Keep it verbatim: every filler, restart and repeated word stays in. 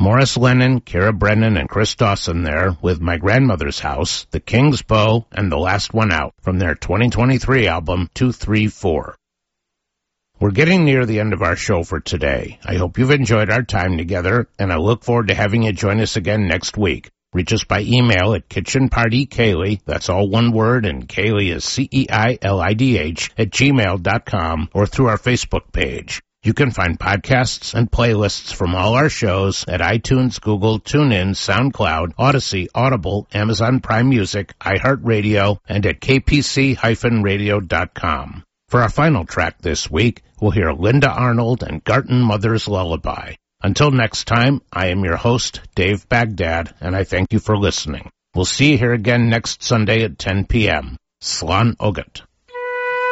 Morris Lennon, Kira Brennan, and Chris Dawson there with My Grandmother's House, The King's Bow, and The Last One Out from their twenty twenty-three album two three four. We're getting near the end of our show for today. I hope you've enjoyed our time together, and I look forward to having you join us again next week. Reach us by email at kitchenpartykaylee, that's all one word, and Kaylee is C E I L I D H, at gmail dot com, or through our Facebook page. You can find podcasts and playlists from all our shows at iTunes, Google, TuneIn, SoundCloud, Odyssey, Audible, Amazon Prime Music, iHeartRadio, and at k p c dash radio dot com. For our final track this week, we'll hear Linda Arnold and Garton Mother's Lullaby. Until next time, I am your host, Dave Baghdad, and I thank you for listening. We'll see you here again next Sunday at ten p.m. Slán Agat.